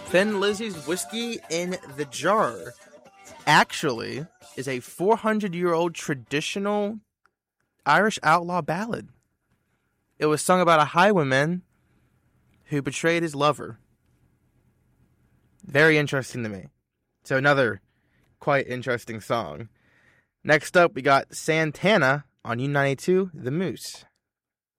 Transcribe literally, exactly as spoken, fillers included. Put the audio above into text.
Thin Lizzy's Whiskey in the Jar actually is a four hundred year old traditional Irish outlaw ballad. It was sung about a highwayman who betrayed his lover. Very interesting to me. So another quite interesting song. Next up, we got Santana on U ninety-two, The Moose.